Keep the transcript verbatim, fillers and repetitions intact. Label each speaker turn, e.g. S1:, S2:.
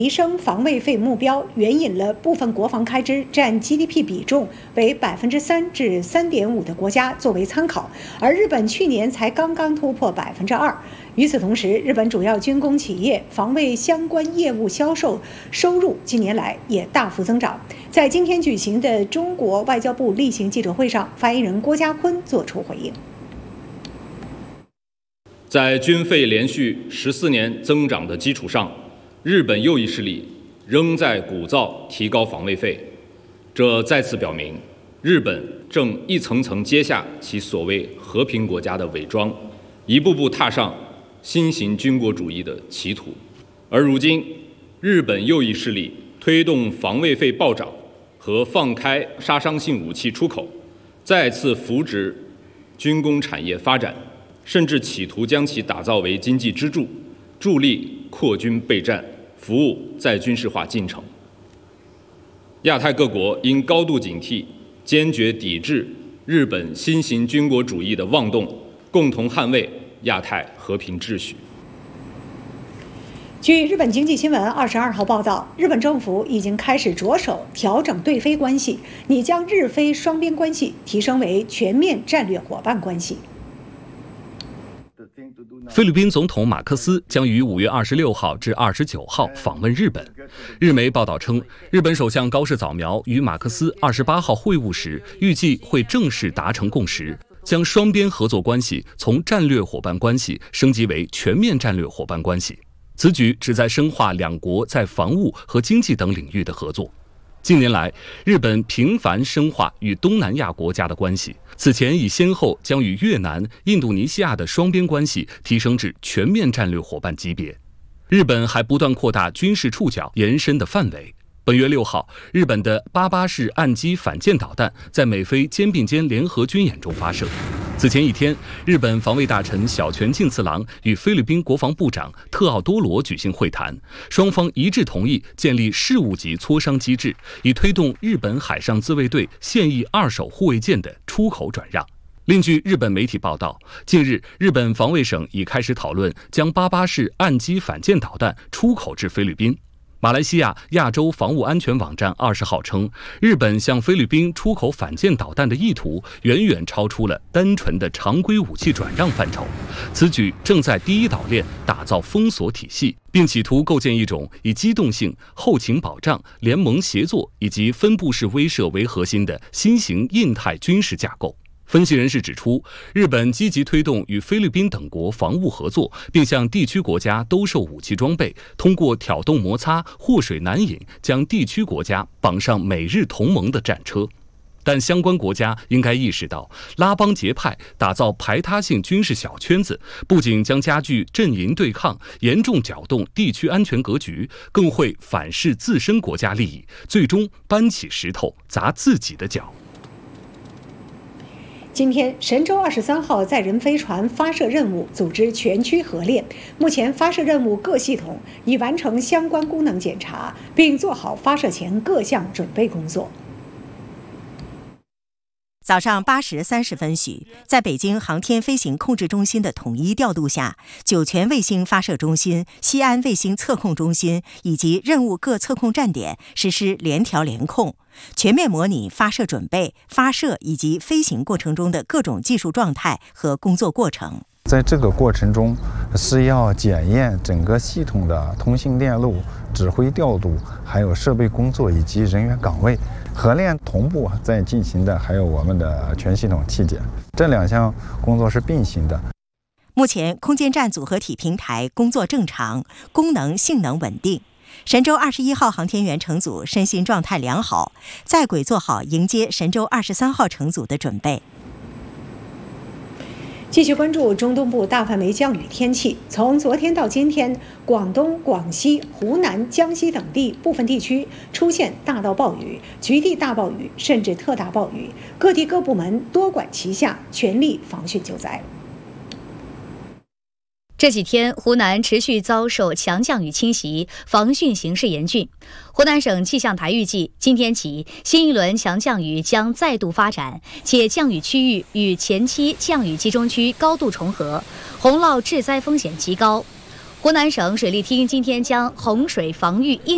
S1: 提升防卫费目标，援引了部分国防开支占 G D P 比重为百分之三至三点五的国家作为参考，而日本去年才刚刚突破百分之二。与此同时，日本主要军工企业防卫相关业务销售收入近年来也大幅增长。在今天举行的中国外交部例行记者会上，发言人郭家坤作出回应。
S2: 在军费连续十四年增长的基础上，日本右翼势力仍在鼓噪提高防卫费，这再次表明，日本正一层层揭下其所谓和平国家的伪装，一步步踏上新型军国主义的歧途。而如今，日本右翼势力推动防卫费暴涨和放开杀伤性武器出口，再次扶植军工产业发展，甚至企图将其打造为经济支柱，助力扩军备战，服务再军事化进程。亚太各国应高度警惕，坚决抵制日本新型军国主义的妄动，共同捍卫亚太和平秩序。
S1: 据日本经济新闻二十二号报道，日本政府已经开始着手调整对菲关系，拟将日菲双边关系提升为全面战略伙伴关系。
S3: 菲律宾总统马克思将于五月二十六号至二十九号访问日本。日媒报道称，日本首相高市早苗与马克思二十八号会晤时，预计会正式达成共识，将双边合作关系从战略伙伴关系升级为全面战略伙伴关系。此举旨在深化两国在防务和经济等领域的合作。近年来，日本频繁深化与东南亚国家的关系，此前已先后将与越南、印度尼西亚的双边关系提升至全面战略伙伴级别。日本还不断扩大军事触角延伸的范围。本月六号，日本的八八式岸基反舰导弹在美菲肩并肩联合军演中发射。此前一天，日本防卫大臣小泉进次郎与菲律宾国防部长特奥多罗举行会谈，双方一致同意建立事务级磋商机制，以推动日本海上自卫队现役二手护卫舰的出口转让。另据日本媒体报道，近日日本防卫省已开始讨论将八八式岸基反舰导弹出口至菲律宾。马来西亚亚洲防务安全网站二十号称，日本向菲律宾出口反舰导弹的意图远远超出了单纯的常规武器转让范畴。此举正在第一岛链打造封锁体系，并企图构建一种以机动性、后勤保障、联盟协作以及分布式威慑为核心的新型印太军事架构。分析人士指出，日本积极推动与菲律宾等国防务合作，并向地区国家兜售武器装备，通过挑动摩擦、祸水难引，将地区国家绑上美日同盟的战车。但相关国家应该意识到，拉帮结派、打造排他性军事小圈子，不仅将加剧阵营对抗，严重搅动地区安全格局，更会反噬自身国家利益，最终搬起石头砸自己的脚。
S1: 今天，神舟二十三号载人飞船发射任务组织全区合练。目前，发射任务各系统已完成相关功能检查，并做好发射前各项准备工作。
S4: 早上八时三十分许，在北京航天飞行控制中心的统一调度下，酒泉卫星发射中心、西安卫星测控中心以及任务各测控站点实施联调联控，全面模拟发射准备、发射以及飞行过程中的各种技术状态和工作过程。
S5: 在这个过程中，是要检验整个系统的通信链路、指挥调度，还有设备工作以及人员岗位。合练同步在进行的还有我们的全系统器检，这两项工作是并行的。
S4: 目前空间站组合体平台工作正常，功能性能稳定。神舟二十一号航天员乘组身心状态良好，在轨做好迎接神舟二十三号乘组的准备。
S1: 继续关注中东部大范围降雨天气。从昨天到今天，广东、广西、湖南、江西等地部分地区出现大到暴雨、局地大暴雨，甚至特大暴雨。各地各部门多管齐下，全力防汛救灾。
S6: 这几天，湖南持续遭受强降雨侵袭，防汛形势严峻。湖南省气象台预计，今天起，新一轮强降雨将再度发展，且降雨区域与前期降雨集中区高度重合，洪涝致灾风险极高。湖南省水利厅今天将洪水防御应